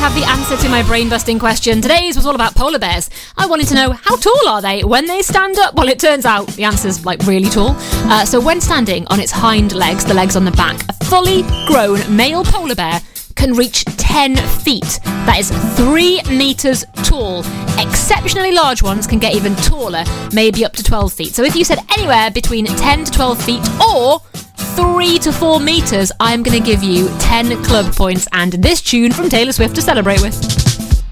have the answer to my brain-busting question. Today's was all about polar bears. I wanted to know, how tall are they when they stand up? Well, it turns out the answer's really tall. So when standing on its hind legs, the legs on the back, a fully grown male polar bear can reach 10 feet. That is 3 metres tall. Exceptionally large ones can get even taller, maybe up to 12 feet. So if you said anywhere between 10 to 12 feet or 3 to 4 metres, I'm going to give you 10 club points and this tune from Taylor Swift to celebrate with.